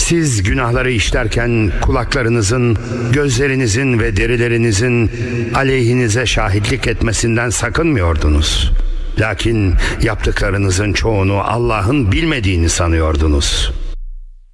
Siz günahları işlerken kulaklarınızın, gözlerinizin ve derilerinizin aleyhinize şahitlik etmesinden sakınmıyordunuz. Lakin yaptıklarınızın çoğunu Allah'ın bilmediğini sanıyordunuz.